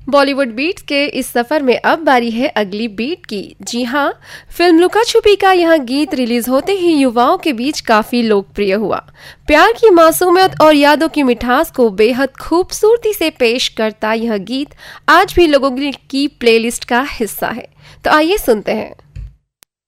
Bollywood beats के इस सफर में अब बारी है अगली बीट की। जी हाँ, फिल्म लुका छुपी का यह गीत रिलीज होते ही युवाओं के बीच काफी लोकप्रिय हुआ। प्यार की मासूमियत और यादों की मिठास को बेहद खूबसूरती से पेश करता यह गीत आज भी लोगों की प्लेलिस्ट का हिस्सा है। तो आइए सुनते हैं।